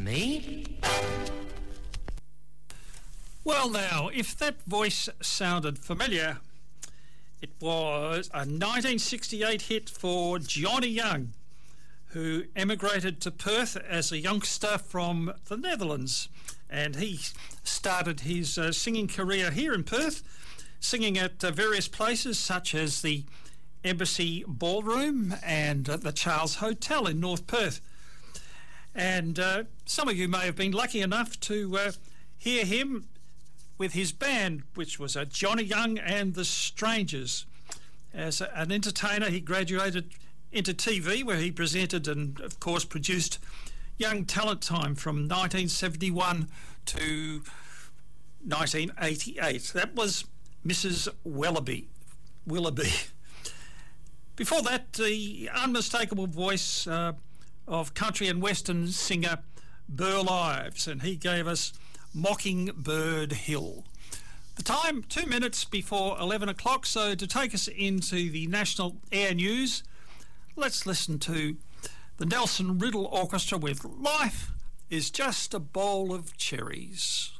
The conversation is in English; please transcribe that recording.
me? Well now, if that voice sounded familiar, it was a 1968 hit for Johnny Young, who emigrated to Perth as a youngster from the Netherlands. And he started his singing career here in Perth, singing at various places such as the Embassy Ballroom and the Charles Hotel in North Perth. And some of you may have been lucky enough to hear him with his band, which was Johnny Young and the Strangers. As an entertainer, he graduated into TV, where he presented and, of course, produced Young Talent Time from 1971 to 1988. That was Mrs. Willoughby. Before that, the unmistakable voice of country and western singer Burl Ives, and he gave us Mockingbird Hill. The time, 2 minutes before 11 o'clock, so to take us into the National Air News, let's listen to the Nelson Riddle Orchestra with Life is Just a Bowl of Cherries.